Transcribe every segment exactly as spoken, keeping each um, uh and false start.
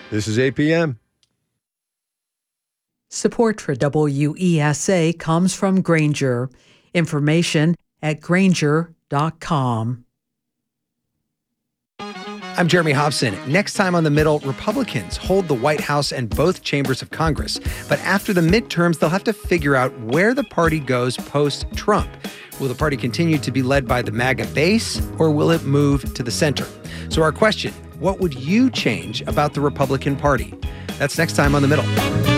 This is A P M. Support for W E S A comes from Grainger. Information at Grainger dot com. I'm Jeremy Hobson. Next time on The Middle, Republicans hold the White House and both chambers of Congress. But after the midterms, they'll have to figure out where the party goes post-Trump. Will the party continue to be led by the MAGA base, or will it move to the center? So our question, what would you change about the Republican Party? That's next time on The Middle.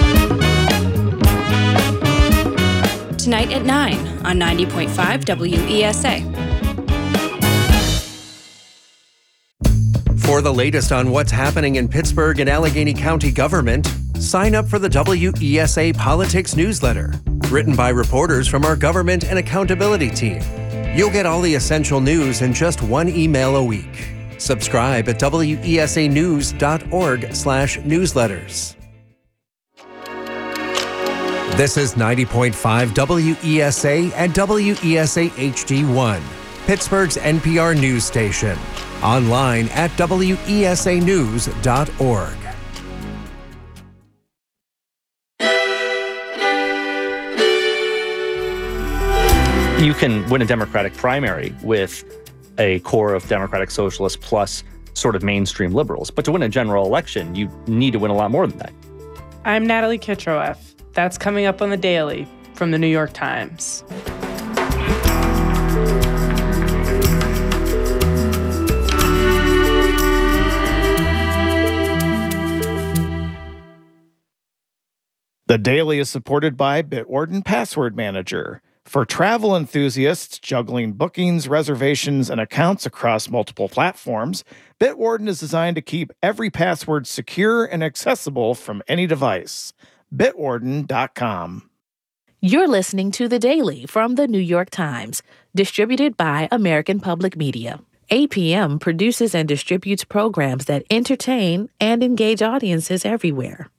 Tonight at nine on ninety point five W E S A. For the latest on what's happening in Pittsburgh and Allegheny County government, sign up for the W E S A Politics newsletter, written by reporters from our government and accountability team. You'll get all the essential news in just one email a week. Subscribe at W E S A news dot org slash newsletters. This is ninety point five W E S A and W E S A H D one, Pittsburgh's N P R news station. Online at W E S A news dot org. You can win a Democratic primary with a core of Democratic Socialists plus sort of mainstream liberals. But to win a general election, you need to win a lot more than that. I'm Natalie Kitroeff. That's coming up on The Daily from The New York Times. The Daily is supported by Bitwarden Password Manager. For travel enthusiasts juggling bookings, reservations, and accounts across multiple platforms, Bitwarden is designed to keep every password secure and accessible from any device. Bitwarden dot com. You're listening to The Daily from The New York Times, distributed by American Public Media. A P M produces and distributes programs that entertain and engage audiences everywhere.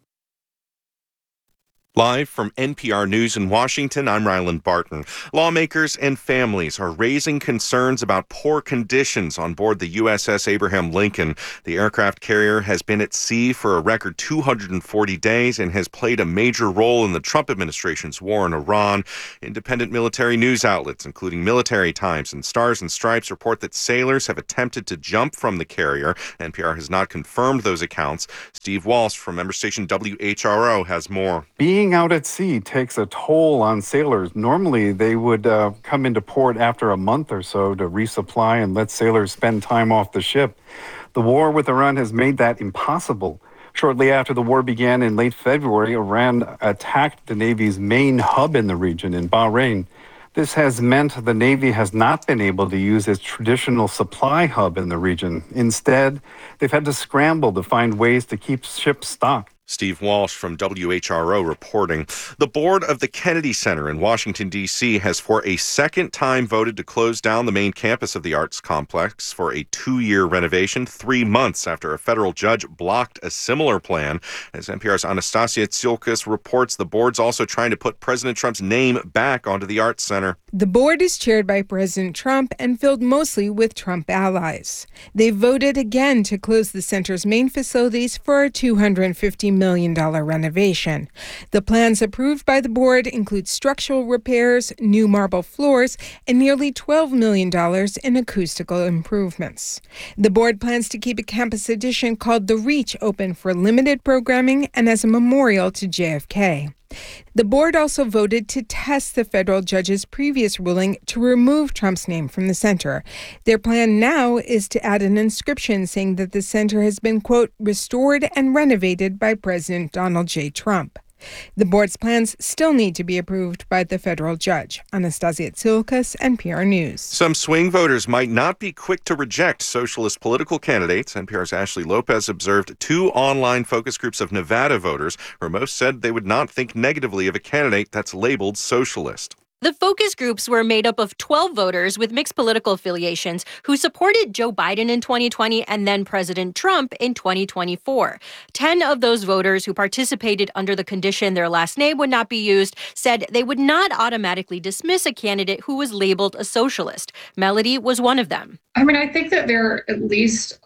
Live from N P R News in Washington, I'm Ryland Barton. Lawmakers and families are raising concerns about poor conditions on board the U S S Abraham Lincoln. The aircraft carrier has been at sea for a record two hundred forty days and has played a major role in the Trump administration's war in Iran. Independent military news outlets, including Military Times and Stars and Stripes, report that sailors have attempted to jump from the carrier. N P R has not confirmed those accounts. Steve Walsh from member station W H R O has more. Being out at sea takes a toll on sailors. Normally, they would uh, come into port after a month or so to resupply and let sailors spend time off the ship. The war with Iran has made that impossible. Shortly after the war began in late February, Iran attacked the Navy's main hub in the region in Bahrain. This has meant the Navy has not been able to use its traditional supply hub in the region. Instead, they've had to scramble to find ways to keep ships stocked. Steve Walsh from W H R O reporting. The board of the Kennedy Center in Washington, D C has for a second time voted to close down the main campus of the arts complex for a two-year renovation, three months after a federal judge blocked a similar plan. As N P R's Anastasia Tsiolkas reports, the board's also trying to put President Trump's name back onto the arts center. The board is chaired by President Trump and filled mostly with Trump allies. They voted again to close the center's main facilities for a two hundred fifty million dollars renovation. The plans approved by the board include structural repairs, new marble floors, and nearly twelve million dollars in acoustical improvements. The board plans to keep a campus addition called The Reach open for limited programming and as a memorial to J F K. The board also voted to test the federal judge's previous ruling to remove Trump's name from the center. Their plan now is to add an inscription saying that the center has been, quote, restored and renovated by President Donald J. Trump. The board's plans still need to be approved by the federal judge. Anastasia Tsiolkas, N P R News. Some swing voters might not be quick to reject socialist political candidates. N P R's Ashley Lopez observed two online focus groups of Nevada voters where most said they would not think negatively of a candidate that's labeled socialist. The focus groups were made up of twelve voters with mixed political affiliations who supported Joe Biden in twenty twenty and then President Trump in twenty twenty-four. Ten of those voters who participated under the condition their last name would not be used said they would not automatically dismiss a candidate who was labeled a socialist. Melody was one of them. I mean, I think that there are at least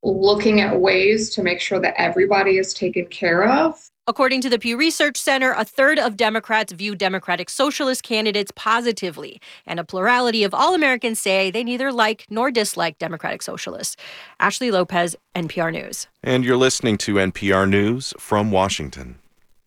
looking at ways to make sure that everybody is taken care of. According to the Pew Research Center, a third of Democrats view Democratic Socialist candidates positively, and a plurality of all Americans say they neither like nor dislike Democratic Socialists. Ashley Lopez, N P R News. And you're listening to N P R News from Washington.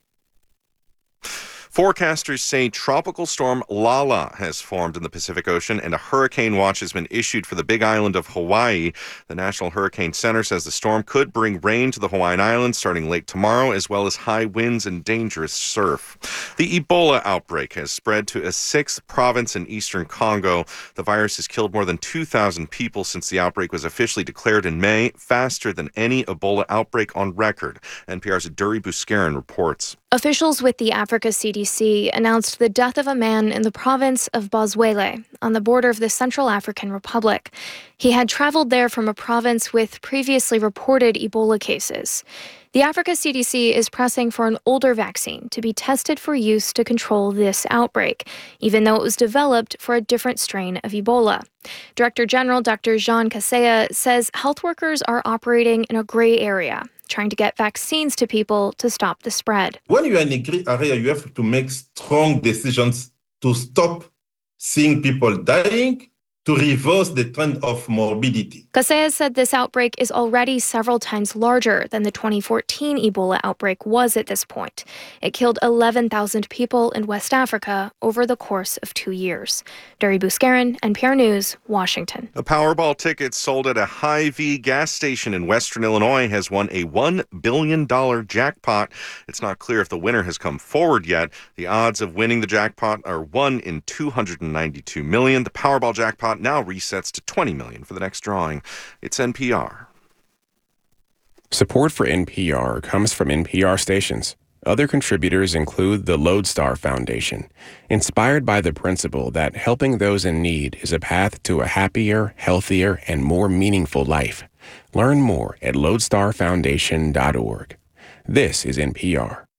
Forecasters say Tropical Storm Lala has formed in the Pacific Ocean and a hurricane watch has been issued for the Big Island of Hawaii. The National Hurricane Center says the storm could bring rain to the Hawaiian Islands starting late tomorrow, as well as high winds and dangerous surf. The Ebola outbreak has spread to a sixth province in eastern Congo. The virus has killed more than two thousand people since the outbreak was officially declared in May, faster than any Ebola outbreak on record. N P R's Duri Buscarin reports. Officials with the Africa C D C announced the death of a man in the province of Bozwele, on the border of the Central African Republic. He had traveled there from a province with previously reported Ebola cases. The Africa C D C is pressing for an older vaccine to be tested for use to control this outbreak, even though it was developed for a different strain of Ebola. Director General Doctor Jean Kaseya says health workers are operating in a gray area, trying to get vaccines to people to stop the spread. When you're in a gray area, you have to make strong decisions to stop seeing people dying, to reverse the trend of morbidity. Kaseya said this outbreak is already several times larger than the twenty fourteen Ebola outbreak was at this point. It killed eleven thousand people in West Africa over the course of two years. Duri Buscarin, N P R News, Washington. A Powerball ticket sold at a Hy-Vee gas station in Western Illinois has won a one billion dollars jackpot. It's not clear if the winner has come forward yet. The odds of winning the jackpot are one in two hundred ninety-two million. The Powerball jackpot now resets to twenty million for the next drawing. It's N P R. Support for N P R comes from N P R stations. Other contributors include the Lodestar Foundation, inspired by the principle that helping those in need is a path to a happier, healthier, and more meaningful life. Learn more at lodestar foundation dot org. This is N P R.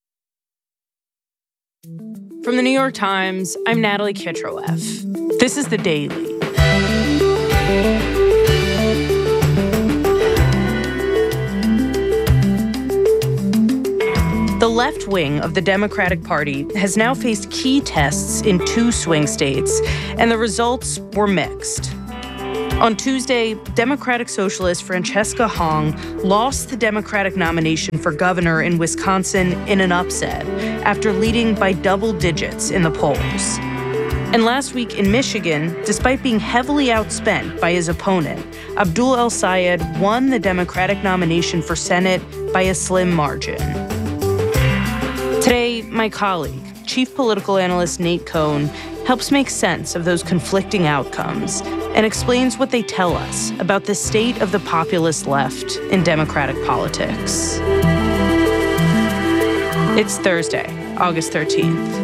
From the New York Times, I'm Natalie Kitroeff. This is The Daily. The left wing of the Democratic Party has now faced key tests in two swing states, and the results were mixed. On Tuesday, Democratic Socialist Francesca Hong lost the Democratic nomination for governor in Wisconsin in an upset after leading by double digits in the polls. And last week in Michigan, despite being heavily outspent by his opponent, Abdul El-Sayed won the Democratic nomination for Senate by a slim margin. Today, my colleague, Chief Political Analyst Nate Cohn, helps make sense of those conflicting outcomes and explains what they tell us about the state of the populist left in Democratic politics. It's Thursday, August thirteenth.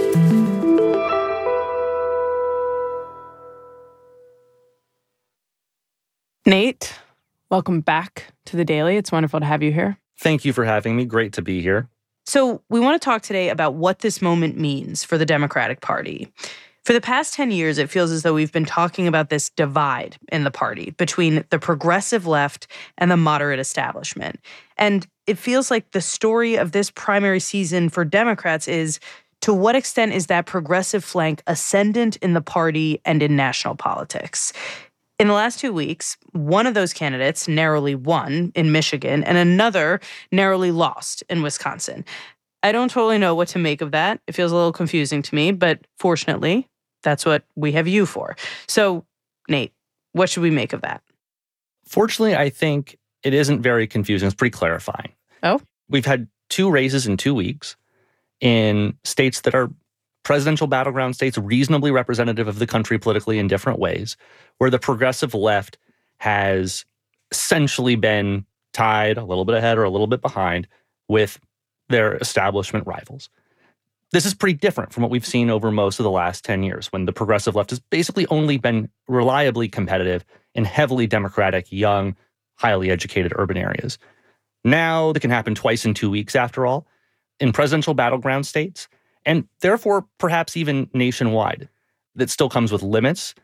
Nate, welcome back to The Daily. It's wonderful to have you here. Thank you for having me. Great to be here. So we want to talk today about what this moment means for the Democratic Party. For the past ten years, it feels as though we've been talking about this divide in the party between the progressive left and the moderate establishment. And it feels like the story of this primary season for Democrats is, to what extent is that progressive flank ascendant in the party and in national politics? In the last two weeks, one of those candidates narrowly won in Michigan and another narrowly lost in Wisconsin. I don't totally know what to make of that. It feels a little confusing to me, but fortunately, that's what we have you for. So, Nate, what should we make of that? Fortunately, I think it isn't very confusing. It's pretty clarifying. Oh? We've had two races in two weeks in states that are presidential battleground states, reasonably representative of the country politically in different ways, where the progressive left has essentially been tied a little bit ahead or a little bit behind with their establishment rivals. This is pretty different from what we've seen over most of the last ten years, when the progressive left has basically only been reliably competitive in heavily Democratic, young, highly educated urban areas. Now, that can happen twice in two weeks, after all, in presidential battleground states, and therefore perhaps even nationwide. That still comes with limits.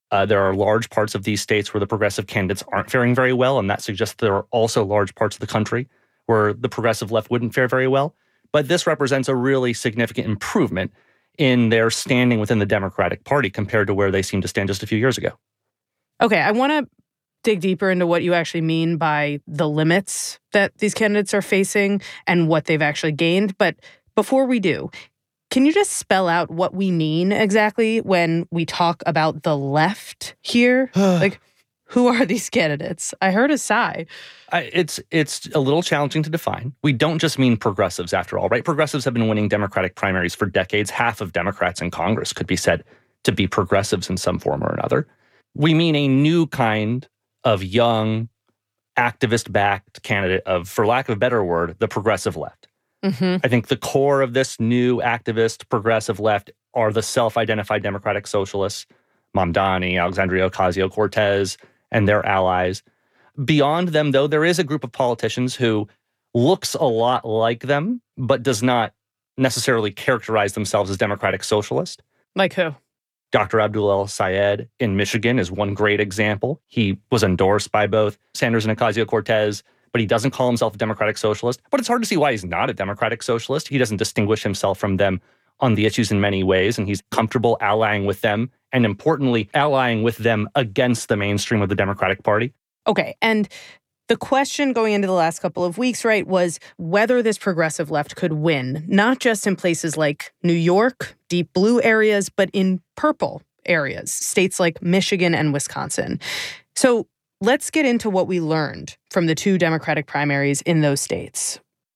Uh, there are large parts of these states where the progressive candidates aren't faring very well, and that suggests there are also large parts of the country where the progressive left wouldn't fare very well. But this represents a really significant improvement in their standing within the Democratic Party compared to where they seemed to stand just a few years ago. Okay, I want to dig deeper into what you actually mean by the limits that these candidates are facing and what they've actually gained. But before we do, can you just spell out what we mean exactly when we talk about the left here? Like, who are these candidates? I heard a sigh. I, it's it's a little challenging to define. We don't just mean progressives after all, right? Progressives have been winning Democratic primaries for decades. Half of Democrats in Congress could be said to be progressives in some form or another. We mean a new kind of young, activist-backed candidate of, for lack of a better word, the progressive left. Mm-hmm. I think the core of this new activist progressive left are the self-identified democratic socialists, Mamdani, Alexandria Ocasio-Cortez, and their allies. Beyond them, though, there is a group of politicians who looks a lot like them, but does not necessarily characterize themselves as democratic socialist. Like who? Doctor Abdul El-Sayed in Michigan is one great example. He was endorsed by both Sanders and Ocasio-Cortez, but he doesn't call himself a democratic socialist. But it's hard to see why he's not a democratic socialist. He doesn't distinguish himself from them on the issues in many ways, and he's comfortable allying with them, and importantly, allying with them against the mainstream of the Democratic Party. Okay, and the question going into the last couple of weeks, right, was whether this progressive left could win, not just in places like New York, deep blue areas, but in purple areas, states like Michigan and Wisconsin. So let's get into what we learned from the two Democratic primaries in those states.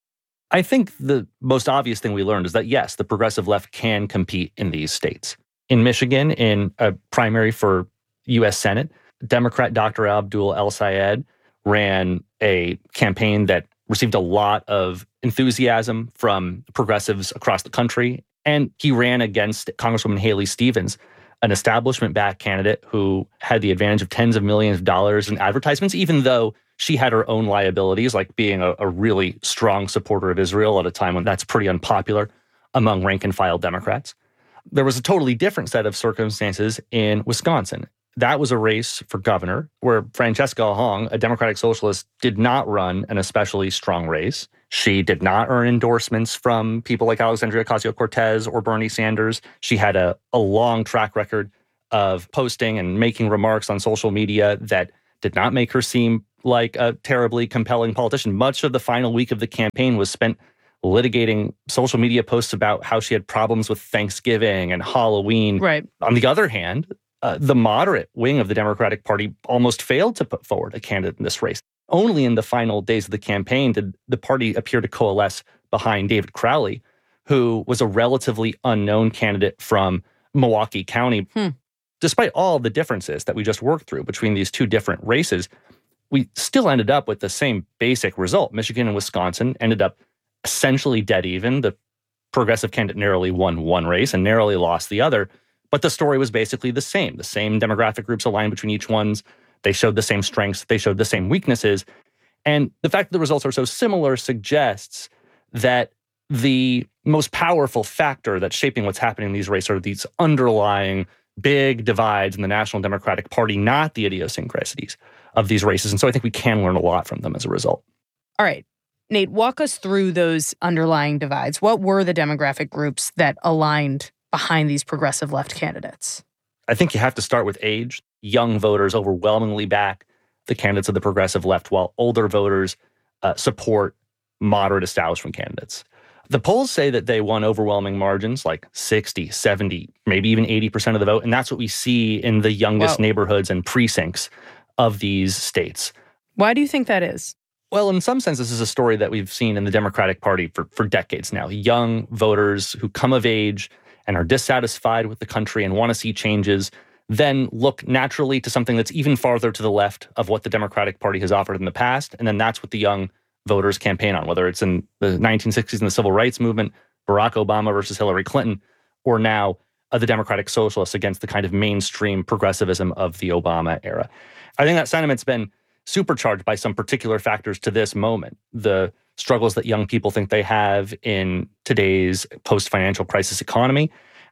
I think the most obvious thing we learned is that, yes, the progressive left can compete in these states. In Michigan, in a primary for U S Senate, Democrat Doctor Abdul El-Sayed ran a campaign that received a lot of enthusiasm from progressives across the country. And he ran against Congresswoman Haley Stevens, an establishment-backed candidate who had the advantage of tens of millions of dollars in advertisements, even though she had her own liabilities, like being a, a really strong supporter of Israel at a time when that's pretty unpopular among rank-and-file Democrats. There was a totally different set of circumstances in Wisconsin. That was a race for governor where Francesca Hong, a Democratic socialist, did not run an especially strong race. She did not earn endorsements from people like Alexandria Ocasio-Cortez or Bernie Sanders. She had a, a long track record of posting and making remarks on social media that did not make her seem like a terribly compelling politician. Much of the final week of the campaign was spent litigating social media posts about how she had problems with Thanksgiving and Halloween. Right. On the other hand, uh, the moderate wing of the Democratic Party almost failed to put forward a candidate in this race. Only in the final days of the campaign did the party appear to coalesce behind David Crowley, who was a relatively unknown candidate from Milwaukee County. Hmm. Despite all the differences that we just worked through between these two different races, we still ended up with the same basic result. Michigan and Wisconsin ended up essentially dead even. The progressive candidate narrowly won one race and narrowly lost the other. But the story was basically the same. The same demographic groups aligned between each ones. They showed the same strengths. They showed the same weaknesses. And the fact that the results are so similar suggests that the most powerful factor that's shaping what's happening in these races are these underlying big divides in the National Democratic Party, not the idiosyncrasies of these races. And so I think we can learn a lot from them as a result. All right. Nate, walk us through those underlying divides. What were the demographic groups that aligned behind these progressive left candidates? I think you have to start with age. Young voters overwhelmingly back the candidates of the progressive left, while older voters uh, support moderate establishment candidates. The polls say that they won overwhelming margins, like sixty, seventy, maybe even eighty percent of the vote. And that's what we see in the youngest Wow. neighborhoods and precincts of these states. Why do you think that is? Well, in some sense, this is a story that we've seen in the Democratic Party for, for decades now. Young voters who come of age and are dissatisfied with the country and want to see changes, then look naturally to something that's even farther to the left of what the Democratic Party has offered in the past. And then that's what the young voters campaign on, whether it's in the nineteen sixties and the civil rights movement, Barack Obama versus Hillary Clinton, or now uh, the Democratic Socialists against the kind of mainstream progressivism of the Obama era. I think that sentiment's been supercharged by some particular factors to this moment. The struggles that young people think they have in today's post-financial crisis economy,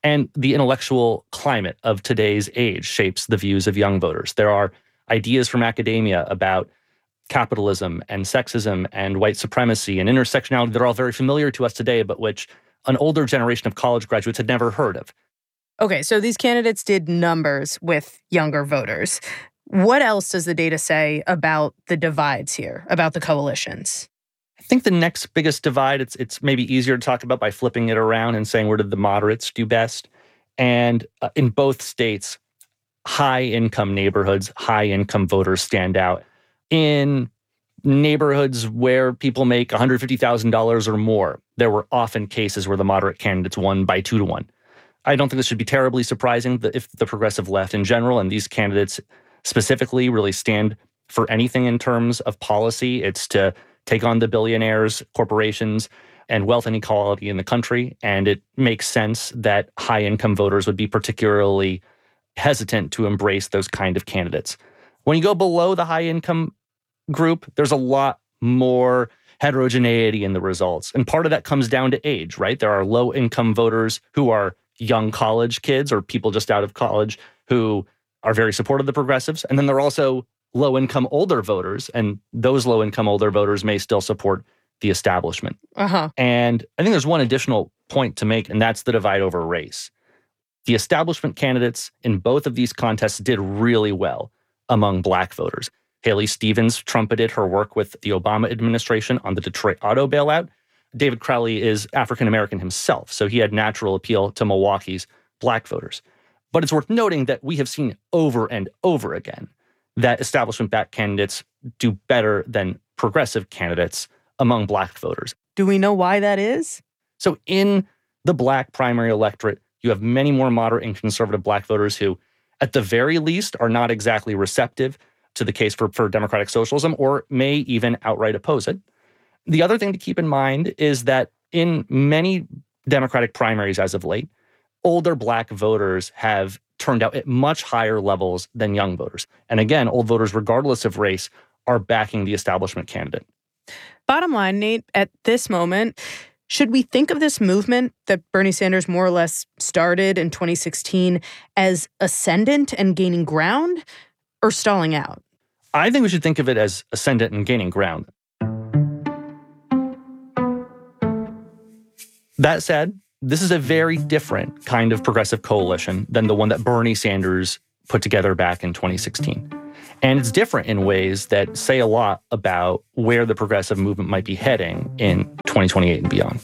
And the intellectual climate of today's age shapes the views of young voters. There are ideas from academia about capitalism and sexism and white supremacy and intersectionality that are all very familiar to us today, but which an older generation of college graduates had never heard of. Okay, so these candidates did numbers with younger voters. What else does the data say about the divides here, about the coalitions? I think the next biggest divide, it's it's maybe easier to talk about by flipping it around and saying, where did the moderates do best? And uh, in both states, high-income neighborhoods, high-income voters stand out. In neighborhoods where people make one hundred fifty thousand dollars or more, there were often cases where the moderate candidates won by two to one. I don't think this should be terribly surprising that if the progressive left in general and these candidates specifically really stand for anything in terms of policy, it's to take on the billionaires, corporations, and wealth inequality in the country. And it makes sense that high-income voters would be particularly hesitant to embrace those kind of candidates. When you go below the high-income group, there's a lot more heterogeneity in the results. And part of that comes down to age, right? There are low-income voters who are young college kids or people just out of college who are very supportive of the progressives. And then there are also low-income older voters, and those low-income older voters may still support the establishment. Uh-huh. And I think there's one additional point to make, and that's the divide over race. The establishment candidates in both of these contests did really well among Black voters. Haley Stevens trumpeted her work with the Obama administration on the Detroit auto bailout. David Crowley is African-American himself, so he had natural appeal to Milwaukee's Black voters. But it's worth noting that we have seen over and over again that establishment-backed candidates do better than progressive candidates among Black voters. Do we know why that is? So in the Black primary electorate, you have many more moderate and conservative Black voters who, at the very least, are not exactly receptive to the case for, for democratic socialism or may even outright oppose it. The other thing to keep in mind is that in many Democratic primaries as of late, older Black voters have turned out at much higher levels than young voters. And again, old voters, regardless of race, are backing the establishment candidate. Bottom line, Nate, at this moment, should we think of this movement that Bernie Sanders more or less started in twenty sixteen as ascendant and gaining ground or stalling out? I think we should think of it as ascendant and gaining ground. That said, this is a very different kind of progressive coalition than the one that Bernie Sanders put together back in twenty sixteen. And it's different in ways that say a lot about where the progressive movement might be heading in twenty twenty-eight and beyond.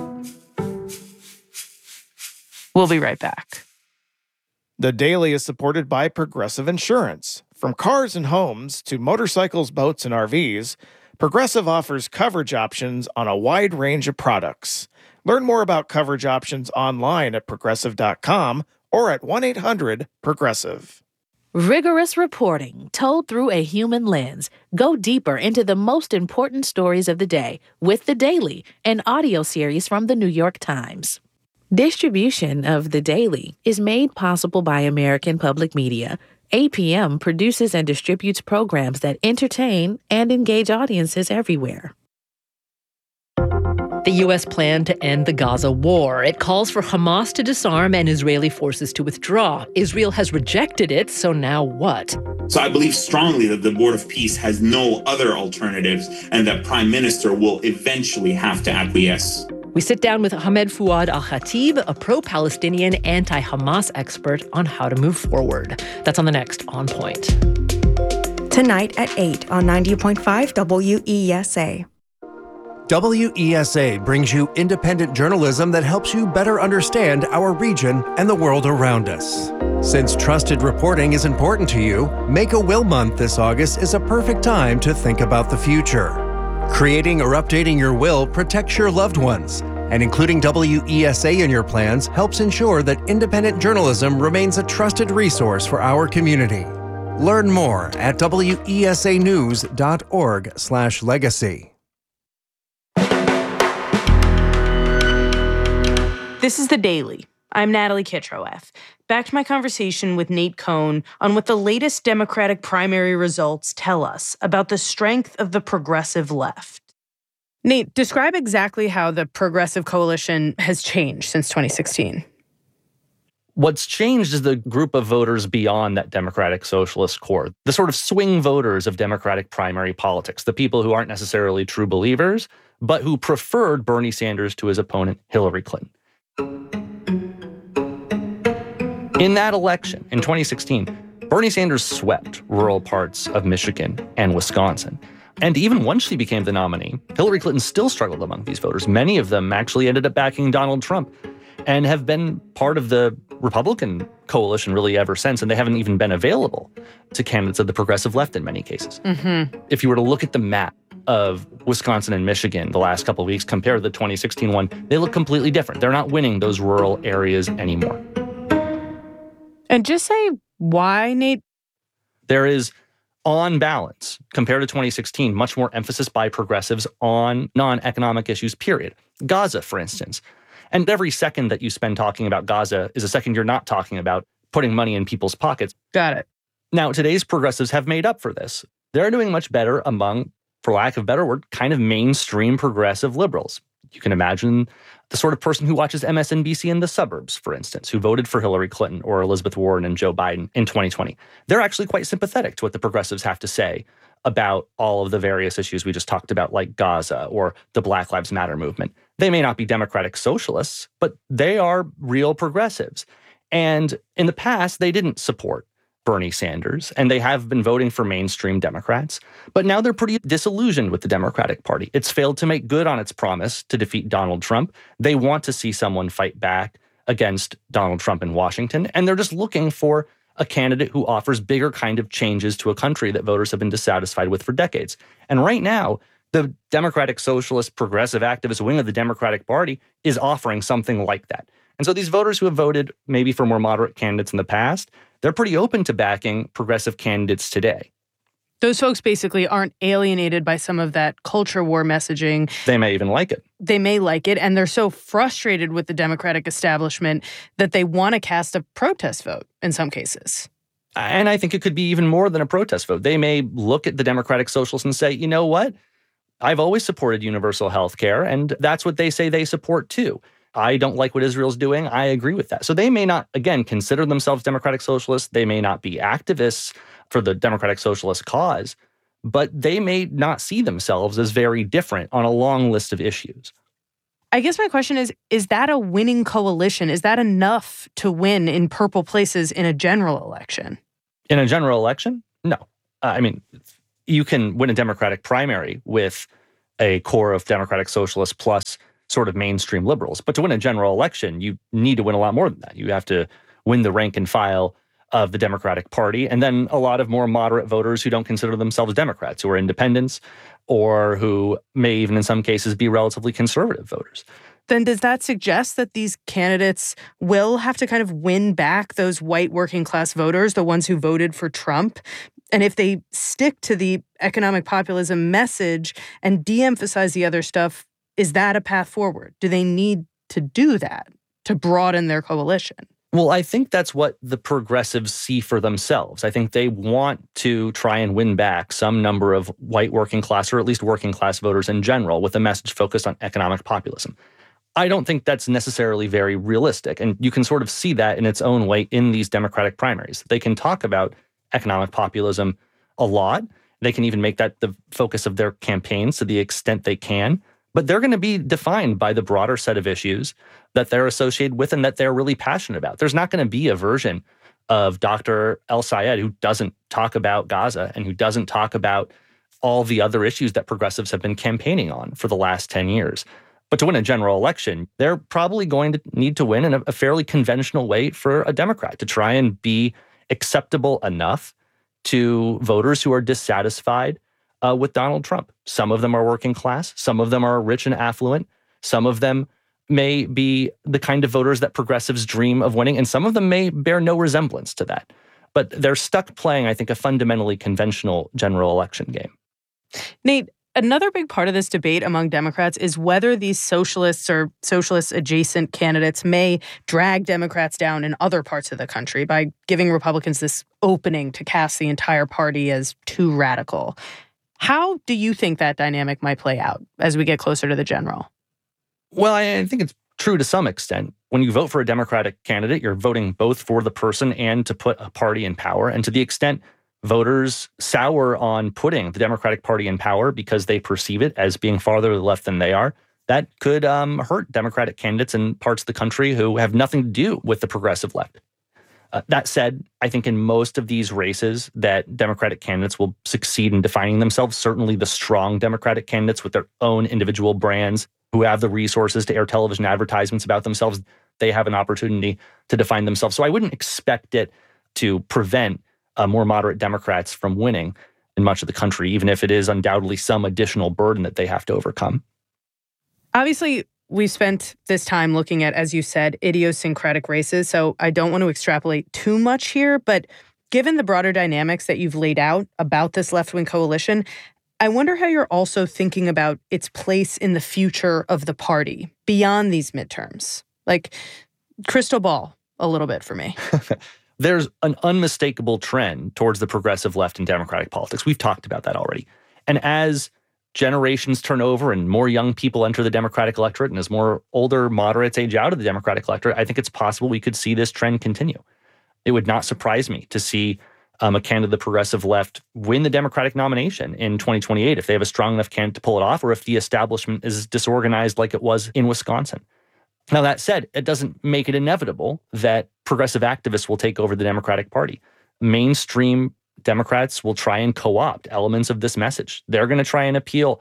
We'll be right back. The Daily is supported by Progressive Insurance. From cars and homes to motorcycles, boats, and R Vs, Progressive offers coverage options on a wide range of products. Learn more about coverage options online at progressive dot com or at one eight hundred progressive. Rigorous reporting told through a human lens. Go deeper into the most important stories of the day with The Daily, an audio series from the New York Times. Distribution of The Daily is made possible by American Public Media. A P M produces and distributes programs that entertain and engage audiences everywhere. The U S plan to end the Gaza war. It calls for Hamas to disarm and Israeli forces to withdraw. Israel has rejected it, so now what? So I believe strongly that the Board of Peace has no other alternatives and that Prime Minister will eventually have to acquiesce. We sit down with Ahmed Fouad Al-Khatib, a pro-Palestinian anti-Hamas expert, on how to move forward. That's on the next On Point. Tonight at eight on ninety point five W E S A. W E S A brings you independent journalism that helps you better understand our region and the world around us. Since trusted reporting is important to you, Make a Will Month this August is a perfect time to think about the future. Creating or updating your will protects your loved ones, and including W E S A in your plans helps ensure that independent journalism remains a trusted resource for our community. Learn more at W E S A news dot org slash legacy. This is The Daily. I'm Natalie Kitroeff. Back to my conversation with Nate Cohn on what the latest Democratic primary results tell us about the strength of the progressive left. Nate, describe exactly how the progressive coalition has changed since twenty sixteen. What's changed is the group of voters beyond that Democratic Socialist core, the sort of swing voters of Democratic primary politics, the people who aren't necessarily true believers, but who preferred Bernie Sanders to his opponent, Hillary Clinton. In that election, in twenty sixteen, Bernie Sanders swept rural parts of Michigan and Wisconsin. And even once she became the nominee, Hillary Clinton still struggled among these voters. Many of them actually ended up backing Donald Trump and have been part of the Republican coalition really ever since, and they haven't even been available to candidates of the progressive left in many cases. Mm-hmm. If you were to look at the map of Wisconsin and Michigan the last couple of weeks compared to the twenty sixteen one, they look completely different. They're not winning those rural areas anymore. And just say why, Nate? There is, on balance, compared to twenty sixteen, much more emphasis by progressives on non-economic issues, period. Gaza, for instance. And every second that you spend talking about Gaza is a second you're not talking about putting money in people's pockets. Got it. Now, today's progressives have made up for this. They're doing much better among, for lack of a better word, kind of mainstream progressive liberals. You can imagine the sort of person who watches M S N B C in the suburbs, for instance, who voted for Hillary Clinton or Elizabeth Warren and Joe Biden in twenty twenty. They're actually quite sympathetic to what the progressives have to say about all of the various issues we just talked about, like Gaza or the Black Lives Matter movement. They may not be democratic socialists, but they are real progressives. And in the past, they didn't support Bernie Sanders, and they have been voting for mainstream Democrats. But now they're pretty disillusioned with the Democratic Party. It's failed to make good on its promise to defeat Donald Trump. They want to see someone fight back against Donald Trump in Washington, and they're just looking for a candidate who offers bigger kind of changes to a country that voters have been dissatisfied with for decades. And right now, the Democratic Socialist Progressive Activist wing of the Democratic Party is offering something like that. And so these voters who have voted maybe for more moderate candidates in the past, they're pretty open to backing progressive candidates today. Those folks basically aren't alienated by some of that culture war messaging. They may even like it. They may like it, and they're so frustrated with the Democratic establishment that they want to cast a protest vote in some cases. And I think it could be even more than a protest vote. They may look at the Democratic Socialists and say, you know what? I've always supported universal health care, and that's what they say they support too. I don't like what Israel's doing. I agree with that. So they may not, again, consider themselves Democratic Socialists. They may not be activists for the Democratic Socialist cause, but they may not see themselves as very different on a long list of issues. I guess my question is, is that a winning coalition? Is that enough to win in purple places in a general election? In a general election? No. Uh, I mean, you can win a Democratic primary with a core of Democratic Socialists plus sort of mainstream liberals. But to win a general election, you need to win a lot more than that. You have to win the rank and file of the Democratic Party, and then a lot of more moderate voters who don't consider themselves Democrats, who are independents, or who may even in some cases be relatively conservative voters. Then does that suggest that these candidates will have to kind of win back those white working class voters, the ones who voted for Trump? And if they stick to the economic populism message and de-emphasize the other stuff, is that a path forward? Do they need to do that to broaden their coalition? Well, I think that's what the progressives see for themselves. I think they want to try and win back some number of white working class, or at least working class voters in general, with a message focused on economic populism. I don't think that's necessarily very realistic. And you can sort of see that in its own way in these Democratic primaries. They can talk about economic populism a lot. They can even make that the focus of their campaigns to the extent they can. But they're going to be defined by the broader set of issues that they're associated with and that they're really passionate about. There's not going to be a version of Doctor El-Sayed who doesn't talk about Gaza and who doesn't talk about all the other issues that progressives have been campaigning on for the last ten years. But to win a general election, they're probably going to need to win in a, a fairly conventional way for a Democrat to try and be acceptable enough to voters who are dissatisfied Uh, with Donald Trump. Some of them are working class. Some of them are rich and affluent. Some of them may be the kind of voters that progressives dream of winning, and some of them may bear no resemblance to that. But they're stuck playing, I think, a fundamentally conventional general election game. Nate, another big part of this debate among Democrats is whether these socialists or socialist-adjacent candidates may drag Democrats down in other parts of the country by giving Republicans this opening to cast the entire party as too radical. How do you think that dynamic might play out as we get closer to the general? Well, I think it's true to some extent. When you vote for a Democratic candidate, you're voting both for the person and to put a party in power. And to the extent voters sour on putting the Democratic Party in power because they perceive it as being farther to the left than they are, that could um, hurt Democratic candidates in parts of the country who have nothing to do with the progressive left. Uh, that said, I think in most of these races that Democratic candidates will succeed in defining themselves. Certainly the strong Democratic candidates with their own individual brands who have the resources to air television advertisements about themselves, they have an opportunity to define themselves. So I wouldn't expect it to prevent uh, more moderate Democrats from winning in much of the country, even if it is undoubtedly some additional burden that they have to overcome. Obviously, we've spent this time looking at, as you said, idiosyncratic races, so I don't want to extrapolate too much here, but given the broader dynamics that you've laid out about this left-wing coalition, I wonder how you're also thinking about its place in the future of the party beyond these midterms. Like, crystal ball a little bit for me. There's an unmistakable trend towards the progressive left in Democratic politics. We've talked about that already. And as generations turn over and more young people enter the Democratic electorate, and as more older moderates age out of the Democratic electorate, I think it's possible we could see this trend continue. It would not surprise me to see um, a candidate of the progressive left win the Democratic nomination in twenty twenty-eight if they have a strong enough candidate to pull it off, or if the establishment is disorganized like it was in Wisconsin. Now, that said, it doesn't make it inevitable that progressive activists will take over the Democratic Party. Mainstream Democrats will try and co-opt elements of this message. They're going to try and appeal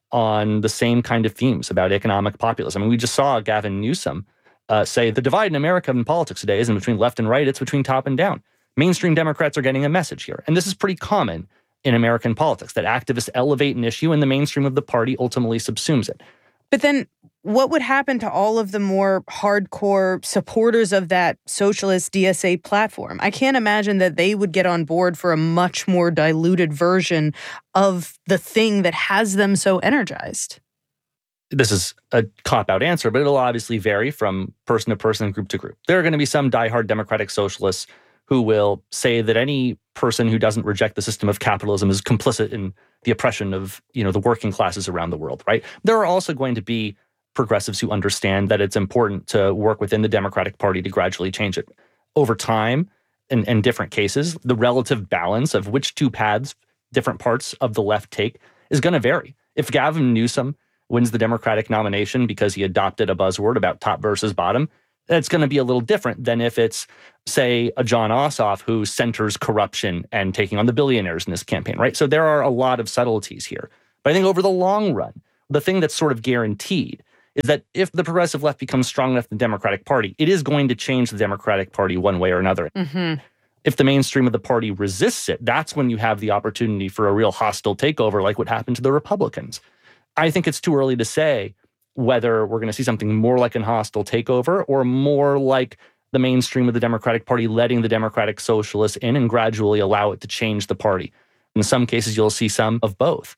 on the same kind of themes about economic populism. I mean, we just saw Gavin Newsom uh, say the divide in America in politics today isn't between left and right, it's between top and down. Mainstream Democrats are getting a message here. And this is pretty common in American politics, that activists elevate an issue and the mainstream of the party ultimately subsumes it. But then what would happen to all of the more hardcore supporters of that socialist D S A platform? I can't imagine that they would get on board for a much more diluted version of the thing that has them so energized. This is a cop-out answer, but it'll obviously vary from person to person and group to group. There are going to be some diehard democratic socialists who will say that any person who doesn't reject the system of capitalism is complicit in the oppression of, you know, the working classes around the world, right? There are also going to be progressives who understand that it's important to work within the Democratic Party to gradually change it. Over time, in, in different cases, the relative balance of which two paths different parts of the left take is going to vary. If Gavin Newsom wins the Democratic nomination because he adopted a buzzword about top versus bottom, it's going to be a little different than if it's, say, a Jon Ossoff who centers corruption and taking on the billionaires in his campaign, right? So there are a lot of subtleties here. But I think over the long run, the thing that's sort of guaranteed is that if the progressive left becomes strong enough in the Democratic Party, it is going to change the Democratic Party one way or another. Mm-hmm. If the mainstream of the party resists it, that's when you have the opportunity for a real hostile takeover like what happened to the Republicans. I think it's too early to say whether we're going to see something more like a hostile takeover or more like the mainstream of the Democratic Party letting the Democratic Socialists in and gradually allow it to change the party. In some cases, you'll see some of both.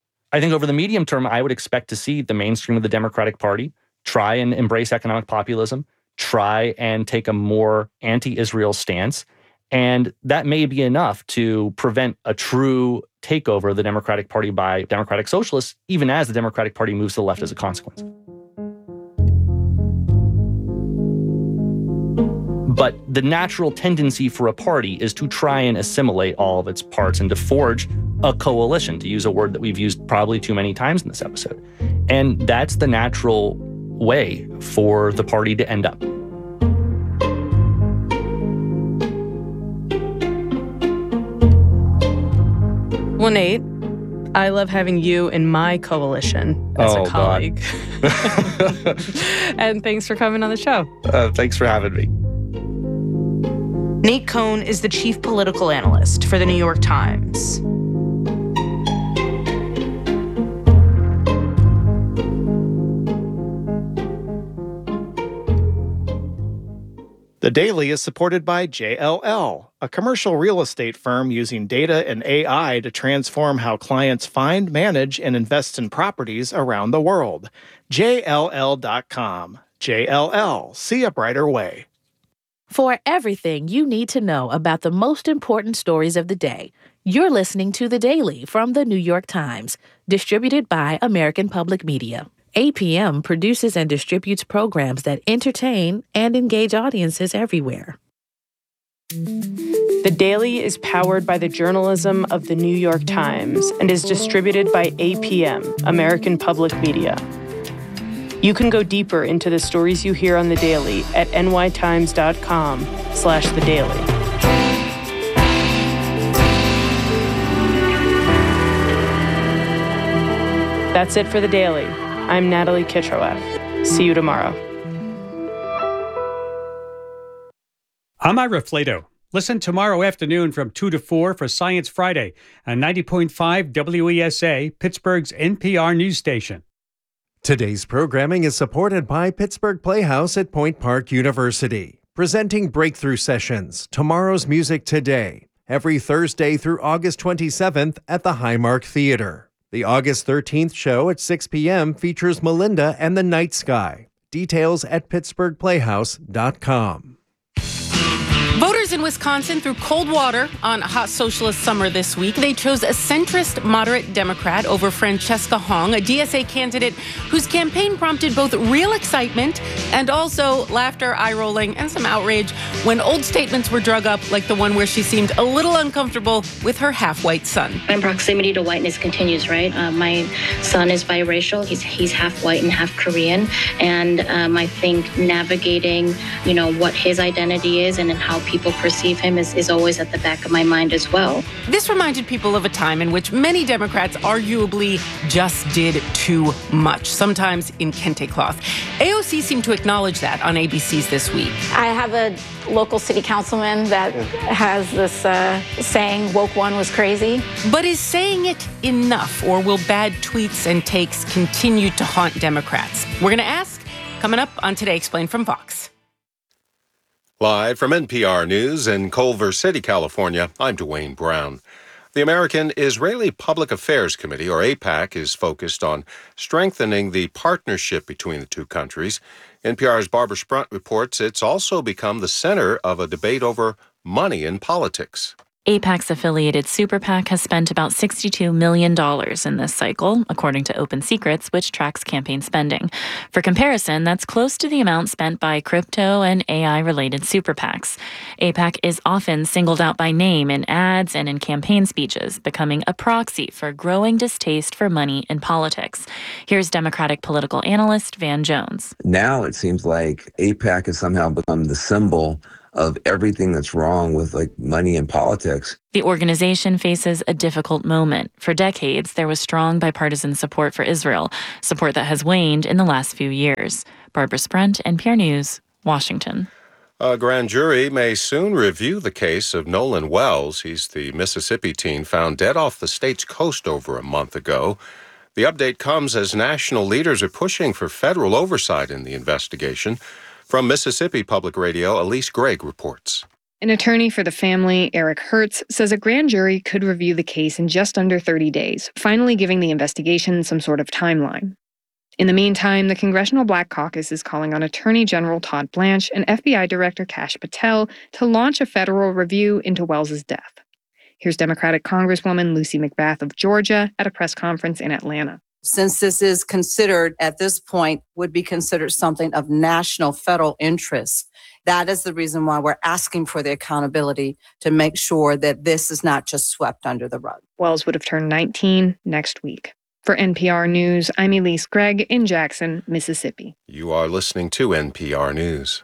I think over the medium term, I would expect to see the mainstream of the Democratic Party try and embrace economic populism, try and take a more anti-Israel stance. And that may be enough to prevent a true takeover of the Democratic Party by Democratic Socialists, even as the Democratic Party moves to the left as a consequence. But the natural tendency for a party is to try and assimilate all of its parts and to forge a coalition, to use a word that we've used probably too many times in this episode. And that's the natural way for the party to end up. Well, Nate, I love having you in my coalition as oh, a colleague. And thanks for coming on the show. Uh, thanks for having me. Nate Cohn is the chief political analyst for the New York Times. The Daily is supported by J L L, a commercial real estate firm using data and A I to transform how clients find, manage, and invest in properties around the world. J L L dot com. J L L. See a brighter way. For everything you need to know about the most important stories of the day, you're listening to The Daily from The New York Times, distributed by American Public Media. A P M produces and distributes programs that entertain and engage audiences everywhere. The Daily is powered by the journalism of the New York Times and is distributed by A P M, American Public Media. You can go deeper into the stories you hear on The Daily at nytimes.com slash The Daily. That's it for The Daily. I'm Natalie Kitroeff. See you tomorrow. I'm Ira Flato. Listen tomorrow afternoon from two to four for Science Friday on ninety point five W E S A, Pittsburgh's N P R news station. Today's programming is supported by Pittsburgh Playhouse at Point Park University, presenting Breakthrough Sessions, Tomorrow's Music Today, every Thursday through August twenty-seventh at the Highmark Theater. The August thirteenth show at six p.m. features Melinda and the Night Sky. Details at pittsburgh playhouse dot com. Voters in Wisconsin threw cold water on a hot socialist summer this week. They chose a centrist moderate Democrat over Francesca Hong, a D S A candidate whose campaign prompted both real excitement and also laughter, eye-rolling, and some outrage when old statements were drug up, like the one where she seemed a little uncomfortable with her half-white son. My proximity to whiteness continues, right? Uh, my son is biracial. He's he's half white and half Korean. And um, I think navigating, you know, what his identity is and how people perceive him is, is always at the back of my mind as well. This reminded people of a time in which many Democrats arguably just did too much, sometimes in kente cloth. A O C seemed to acknowledge that on A B C's This Week. I have a local city councilman that has this uh, saying, woke one was crazy. But is saying it enough, or will bad tweets and takes continue to haunt Democrats? We're going to ask, coming up on Today Explained from Fox. Live from N P R News in Culver City, California, I'm Dwayne Brown. The American Israeli Public Affairs Committee, or AIPAC, is focused on strengthening the partnership between the two countries. N P R's Barbara Sprunt reports it's also become the center of a debate over money in politics. AIPAC's affiliated Super PAC has spent about sixty-two million dollars in this cycle, according to Open Secrets, which tracks campaign spending. For comparison, that's close to the amount spent by crypto and A I-related Super PACs. AIPAC is often singled out by name in ads and in campaign speeches, becoming a proxy for growing distaste for money in politics. Here's Democratic political analyst Van Jones. Now it seems like AIPAC has somehow become the symbol of everything that's wrong with like money in politics. The organization faces a difficult moment. For decades, there was strong bipartisan support for Israel, support that has waned in the last few years. Barbara Sprunt, N P R News, Washington. A grand jury may soon review the case of Nolan Wells. He's the Mississippi teen found dead off the state's coast over a month ago. The update comes as national leaders are pushing for federal oversight in the investigation. From Mississippi Public Radio, Elise Gregg reports. An attorney for the family, Eric Hertz, says a grand jury could review the case in just under thirty days, finally giving the investigation some sort of timeline. In the meantime, the Congressional Black Caucus is calling on Attorney General Todd Blanche and F B I Director Kash Patel to launch a federal review into Wells's death. Here's Democratic Congresswoman Lucy McBath of Georgia at a press conference in Atlanta. Since this is considered, at this point, would be considered something of national federal interest, that is the reason why we're asking for the accountability to make sure that this is not just swept under the rug. Wells would have turned nineteen next week. For N P R News, I'm Elise Gregg in Jackson, Mississippi. You are listening to N P R News.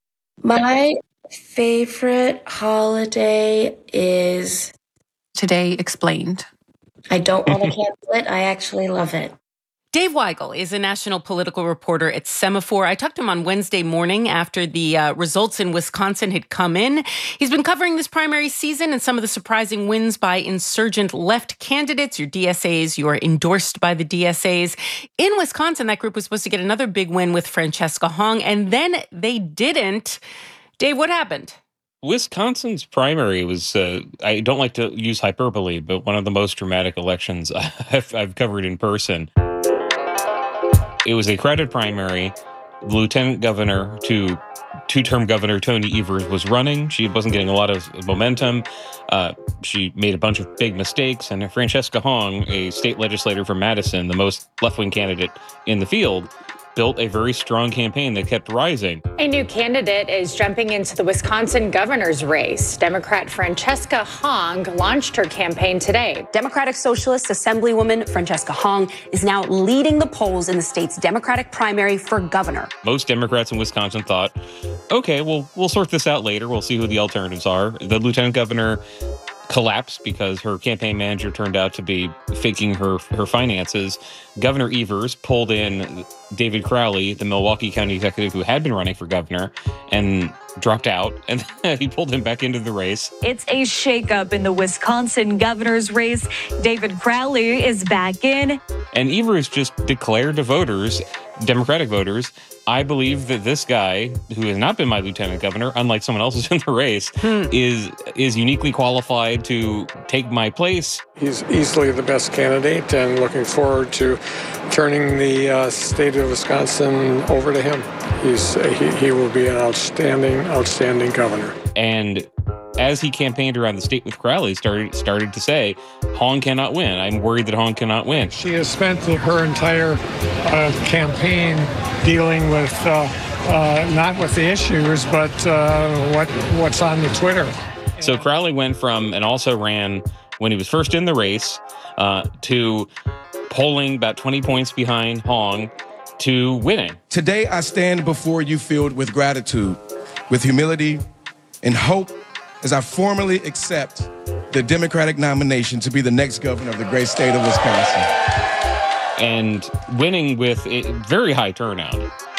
My favorite holiday is Today Explained. I don't want to cancel it. I actually love it. Dave Weigel is a national political reporter at Semaphore. I talked to him on Wednesday morning after the uh, results in Wisconsin had come in. He's been covering this primary season and some of the surprising wins by insurgent left candidates, your D S As, you are endorsed by the D S As. In Wisconsin, that group was supposed to get another big win with Francesca Hong, and then they didn't. Dave, what happened? Wisconsin's primary was, uh, I don't like to use hyperbole, but one of the most dramatic elections I've, I've covered in person. It was a crowded primary. Lieutenant Governor to two-term Governor Tony Evers was running. She wasn't getting a lot of momentum. Uh, She made a bunch of big mistakes, and Francesca Hong, a state legislator from Madison, the most left-wing candidate in the field, built a very strong campaign that kept rising. A new candidate is jumping into the Wisconsin governor's race. Democrat Francesca Hong launched her campaign today. Democratic Socialist Assemblywoman Francesca Hong is now leading the polls in the state's Democratic primary for governor. Most Democrats in Wisconsin thought, okay, well, we'll sort this out later. We'll see who the alternatives are. The lieutenant governor collapsed because her campaign manager turned out to be faking her her finances. Governor Evers pulled in David Crowley, the Milwaukee County executive who had been running for governor, and dropped out, and he pulled him back into the race. It's a shakeup in the Wisconsin governor's race. David Crowley is back in. And Evers just declared to voters, Democratic voters, I believe that this guy, who has not been my lieutenant governor, unlike someone else who's in the race, hmm. is is uniquely qualified to take my place. He's easily the best candidate, and looking forward to turning the uh, state of Wisconsin over to him. He's he, he will be an outstanding, outstanding governor. And as he campaigned around the state with Crowley, started started to say, Hong cannot win. I'm worried that Hong cannot win. She has spent her entire uh, campaign dealing with uh, uh, not with the issues, but uh, what what's on the Twitter. So Crowley went from, and also ran when he was first in the race, uh, to polling about twenty points behind Hong, to winning. Today, I stand before you filled with gratitude, with humility and hope, as I formally accept the Democratic nomination to be the next governor of the great state of Wisconsin. And winning with a very high turnout.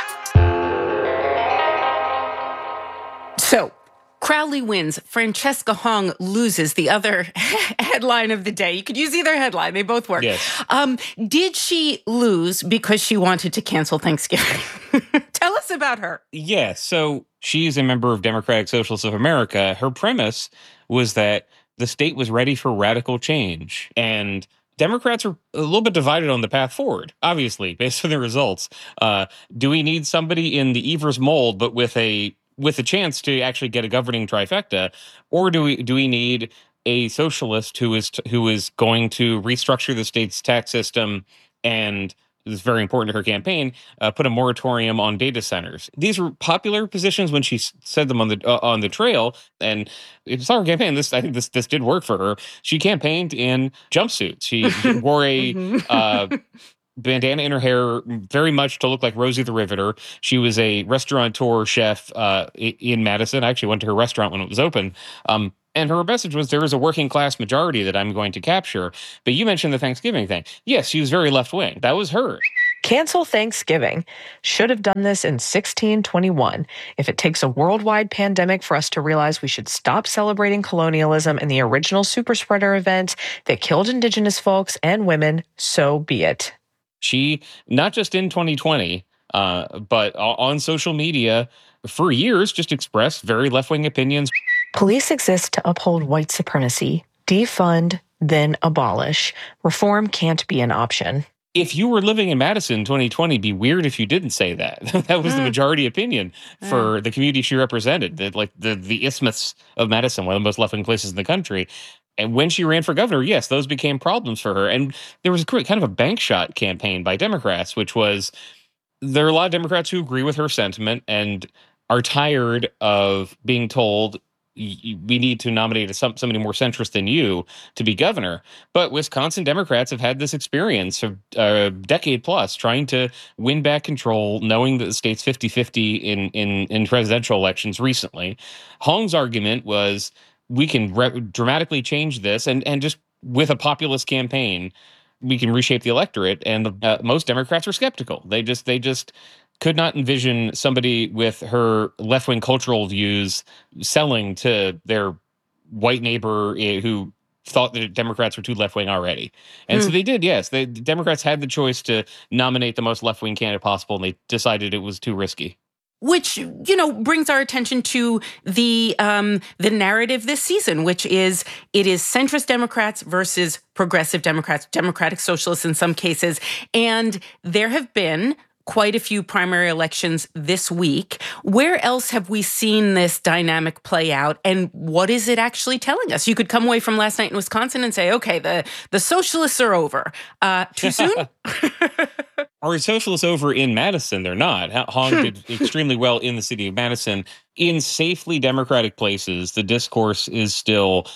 So, Crowley wins. Francesca Hong loses. The other headline of the day. You could use either headline. They both work. Yes. Um, did she lose because she wanted to cancel Thanksgiving? Tell us about her. Yeah, so she's a member of Democratic Socialists of America. Her premise was that the state was ready for radical change. And Democrats are a little bit divided on the path forward, obviously, based on the results. Uh, do we need somebody in the Evers mold, but with a with a chance to actually get a governing trifecta, or do we do we need a socialist who is who is going to restructure the state's tax system and, this is very important to her campaign, uh, put a moratorium on data centers? These were popular positions when she said them on the uh, on the trail, and it's our campaign. This I think this this did work for her. She campaigned in jumpsuits. She wore a Mm-hmm. uh, bandana in her hair, very much to look like Rosie the Riveter. She was a restaurateur chef uh, in Madison. I actually went to her restaurant when it was open. Um, And her message was, there is a working class majority that I'm going to capture. But you mentioned the Thanksgiving thing. Yes, she was very left wing. That was her. Cancel Thanksgiving. Should have done this in sixteen twenty-one. If it takes a worldwide pandemic for us to realize we should stop celebrating colonialism and the original superspreader event that killed indigenous folks and women, so be it. She, not just in twenty twenty, uh, but on social media for years, just expressed very left-wing opinions. Police exist to uphold white supremacy. Defund, then abolish. Reform can't be an option. If you were living in Madison in twenty twenty, it'd be weird if you didn't say that. That was the majority opinion for the community she represented, the, like the, the isthmus of Madison, one of the most left-wing places in the country. And when she ran for governor, yes, those became problems for her. And there was a kind of a bank shot campaign by Democrats, which was, there are a lot of Democrats who agree with her sentiment and are tired of being told, we need to nominate a, somebody more centrist than you to be governor. But Wisconsin Democrats have had this experience of a decade plus trying to win back control, knowing that the state's fifty-fifty in, in, in presidential elections recently. Hong's argument was, we can re- dramatically change this, and, and just with a populist campaign, we can reshape the electorate. And uh, most Democrats are skeptical. They just they just could not envision somebody with her left-wing cultural views selling to their white neighbor who thought that Democrats were too left-wing already. And mm. so they did, yes. The Democrats had the choice to nominate the most left-wing candidate possible, and they decided it was too risky. Which, you know, brings our attention to the um, the narrative this season, which is it is centrist Democrats versus progressive Democrats, Democratic Socialists in some cases. And there have been quite a few primary elections this week. Where else have we seen this dynamic play out, and what is it actually telling us? You could come away from last night in Wisconsin and say, okay, the, the socialists are over. Uh, too soon? Are socialists over in Madison? They're not. Hong did extremely well in the city of Madison. In safely Democratic places, the discourse is still,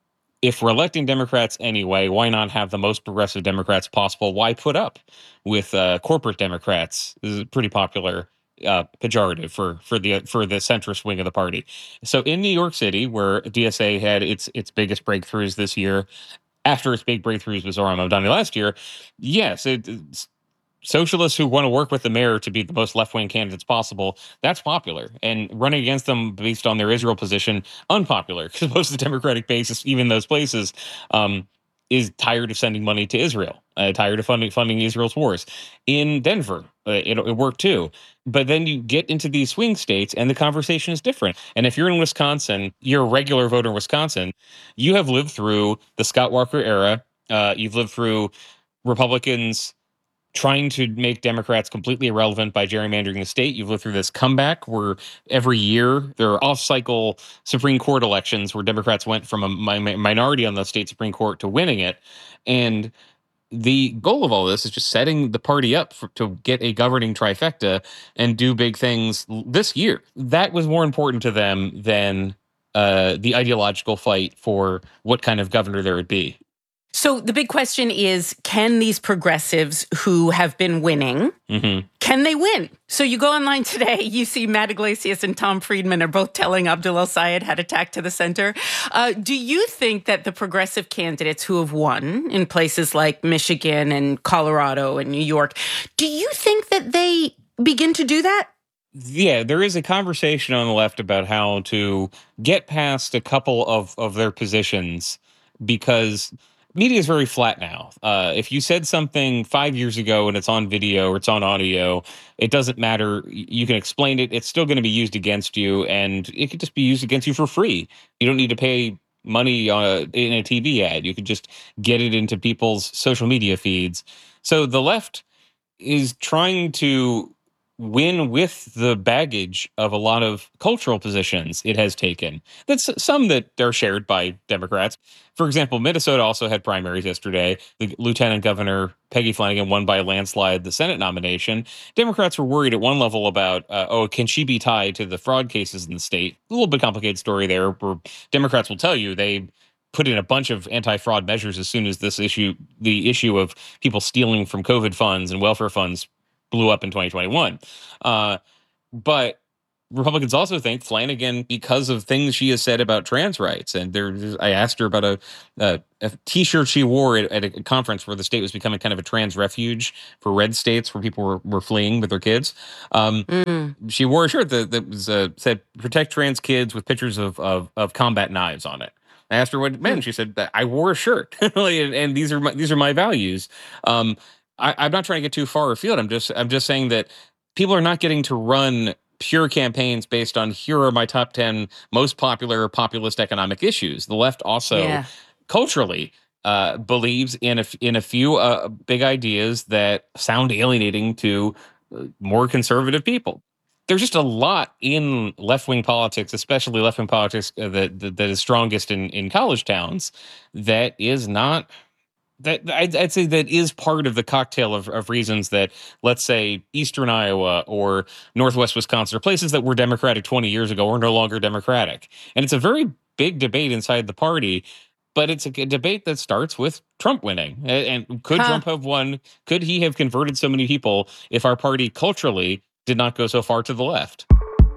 if we're electing Democrats anyway, why not have the most progressive Democrats possible? Why put up with uh, corporate Democrats? This is a pretty popular uh, pejorative for for the for the centrist wing of the party. So in New York City, where D S A had its its biggest breakthroughs this year, after its big breakthroughs with Zohran Mamdani last year, yes, it, it's, socialists who want to work with the mayor to be the most left-wing candidates possible, that's popular. And running against them based on their Israel position, unpopular, because most of the Democratic base, even those places, um, is tired of sending money to Israel, uh, tired of funding funding Israel's wars. In Denver, uh, it, it worked too. But then you get into these swing states, and the conversation is different. And if you're in Wisconsin, you're a regular voter in Wisconsin, you have lived through the Scott Walker era. Uh, you've lived through Republicans trying to make Democrats completely irrelevant by gerrymandering the state. You've lived through this comeback where every year there are off-cycle Supreme Court elections where Democrats went from a mi- minority on the state Supreme Court to winning it. And the goal of all this is just setting the party up for, to get a governing trifecta and do big things this year. That was more important to them than uh, the ideological fight for what kind of governor there would be. So the big question is, can these progressives who have been winning, mm-hmm. can they win? So you go online today, you see Matt Yglesias and Tom Friedman are both telling Abdul El-Sayed how to tack to the center. Uh, do you think that the progressive candidates who have won in places like Michigan and Colorado and New York, do you think that they begin to do that? Yeah, there is a conversation on the left about how to get past a couple of, of their positions, because media is very flat now. Uh, if you said something five years ago and it's on video or it's on audio, it doesn't matter. You can explain it. It's still going to be used against you, and it could just be used against you for free. You don't need to pay money uh, in a T V ad. You could just get it into people's social media feeds. So the left is trying to win with the baggage of a lot of cultural positions it has taken. That's some that are shared by Democrats. For example, Minnesota also had primaries yesterday. The Lieutenant Governor Peggy Flanagan won by a landslide the Senate nomination. Democrats were worried at one level about, uh, oh, can she be tied to the fraud cases in the state? A little bit complicated story there, where Democrats will tell you they put in a bunch of anti-fraud measures as soon as this issue, the issue of people stealing from COVID funds and welfare funds, blew up in twenty twenty-one. Uh, but Republicans also think Flanagan, because of things she has said about trans rights, and there, I asked her about a, a, a T-shirt she wore at, at a conference where the state was becoming kind of a trans refuge for red states where people were, were fleeing with their kids. Um, mm. She wore a shirt that, that was uh, said "Protect Trans Kids" with pictures of, of of combat knives on it. I asked her what it meant. She said that I wore a shirt, and, and these are my, these are my values. Um, I, I'm not trying to get too far afield. I'm just I'm just saying that people are not getting to run pure campaigns based on here are my top ten most popular populist economic issues. The left also yeah. culturally uh, believes in a, in a few uh, big ideas that sound alienating to uh, more conservative people. There's just a lot in left-wing politics, especially left-wing politics uh, that, that that is strongest in, in college towns, that is not... That I'd, I'd say that is part of the cocktail of, of reasons that, let's say, Eastern Iowa or Northwest Wisconsin, or places that were Democratic twenty years ago, are no longer Democratic. And it's a very big debate inside the party, but it's a debate that starts with Trump winning. And could huh. Trump have won? Could he have converted so many people if our party culturally did not go so far to the left?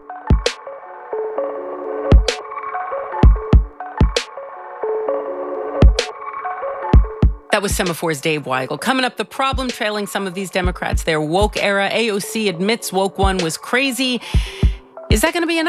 That was Semaphor's Dave Weigel. Coming up, the problem trailing some of these Democrats. Their woke era. A O C admits woke one was crazy. Is that going to be enough?